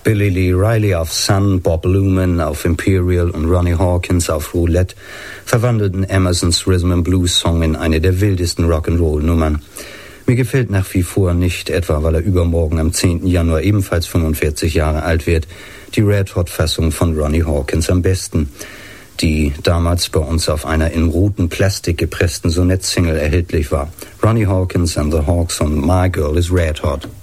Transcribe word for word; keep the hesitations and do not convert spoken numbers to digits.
Billy Lee Riley auf Sun, Bob Luman auf Imperial und Ronnie Hawkins auf Roulette verwandelten Emersons Rhythm and Blues Song in eine der wildesten Rock'n'Roll-Nummern. Mir gefällt nach wie vor nicht, etwa weil er übermorgen am zehnten Januar ebenfalls fünfundvierzig Jahre alt wird, die Red-Hot-Fassung von Ronnie Hawkins am besten, die damals bei uns auf einer in roten Plastik gepressten Sonett-Single erhältlich war. Ronnie Hawkins and the Hawks und My Girl is Red Hot.